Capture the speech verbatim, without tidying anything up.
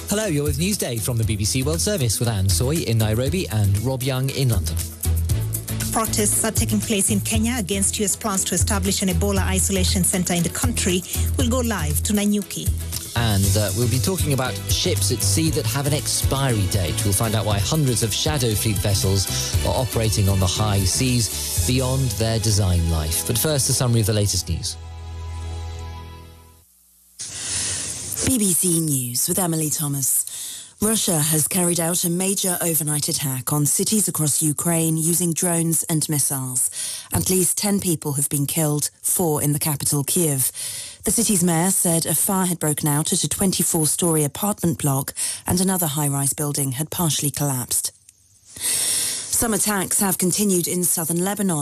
Hello, you're with Newsday from the B B C World Service with Anne Soy in Nairobi and Rob Young in London. Protests are taking place in Kenya against U S plans to establish an Ebola isolation center in the country. Will go live to Nanyuki. And uh, we'll be talking about ships at sea that have an expiry date. We'll find out why hundreds of Shadow Fleet vessels are operating on the high seas beyond their design life. But first, a summary of the latest news. B B C News with Emily Thomas. Russia has carried out a major overnight attack on cities across Ukraine using drones and missiles. At least ten people have been killed, four in the capital, Kiev. The city's mayor said a fire had broken out at a twenty-four-storey apartment block and another high-rise building had partially collapsed. Some attacks have continued in southern Lebanon.